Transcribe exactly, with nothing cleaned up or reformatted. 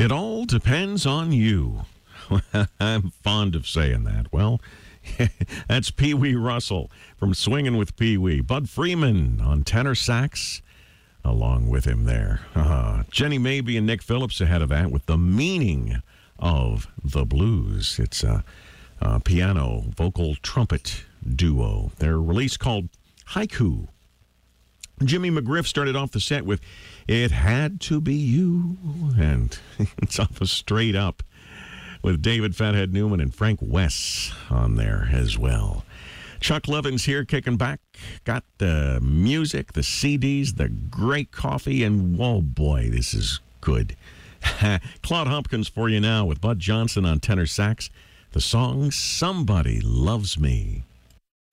It all depends on you. I'm fond of saying that. Well, that's Pee Wee Russell from Swingin' with Pee Wee. Bud Freeman on tenor sax along with him there. Uh, Jenny Mabie and Nick Phillips ahead of that with The Meaning of the Blues. It's a, a piano, vocal, trumpet duo. Their release called Haiku. Jimmy McGriff started off the set with It Had to Be You, and it's off a Straight Up with David Fathead Newman and Frank Wess on there as well. Chuck Levins here kicking back. Got the music, the C Ds, the great coffee, and whoa, boy, this is good. Claude Hopkins for you now with Bud Johnson on tenor sax. The song Somebody Loves Me.